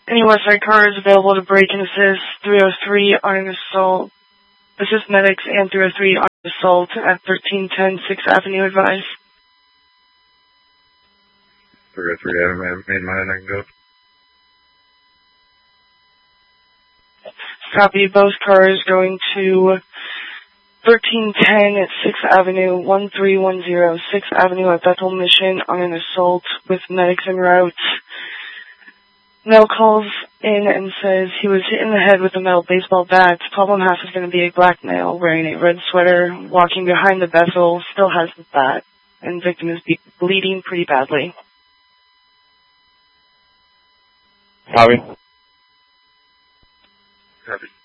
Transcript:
Any Westside car is available to break and assist 303 on an assault. Assist medics and 303 on an assault at 1310 6th Avenue, advise. 303, I made mine, I can go. Copy, both cars going to 1310 at 6th Avenue, 1310 6th Avenue at Bethel Mission on an assault with medics en route. Male calls in and says he was hit in the head with a metal baseball bat. Problem half is going to be a black male wearing a red sweater, walking behind the Bethel, still has the bat, and victim is bleeding pretty badly. Copy. Copy.